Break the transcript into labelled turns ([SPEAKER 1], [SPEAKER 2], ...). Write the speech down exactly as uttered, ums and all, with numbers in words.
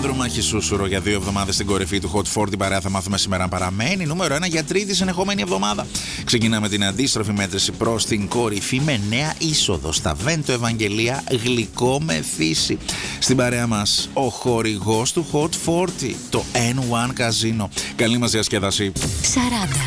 [SPEAKER 1] Ανδρούμαχη Σούσουρο για δύο εβδομάδες στην κορυφή του Hot φορ. Την παρέα θα μάθουμε σήμερα αν παραμένει νούμερο ένα για τρίτη συνεχόμενη εβδομάδα. Ξεκινάμε την αντίστροφη μέτρηση προς την κορυφή με νέα είσοδο στα Βέντο Ευαγγελία, Γλυκό με φύση. Στην παρέα μας ο χορηγός του Hot φορ, το N one Casino. Καλή μας διασκέδαση.
[SPEAKER 2] σαράντα.